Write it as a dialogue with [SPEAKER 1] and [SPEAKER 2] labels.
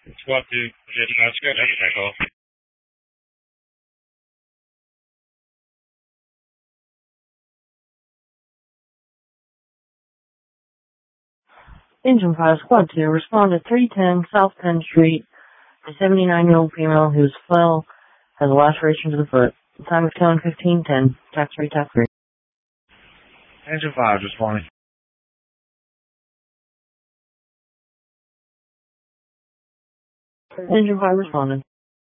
[SPEAKER 1] Squad 2, Jetting Oscar, Echo.
[SPEAKER 2] Engine 5, Squad 2, respond to 310 South Penn Street. A 79-year-old female who fell has a laceration to the foot. Time of towing 1510. Tax free, tax free.
[SPEAKER 1] Engine 5, responding.
[SPEAKER 2] Engine 5 responded.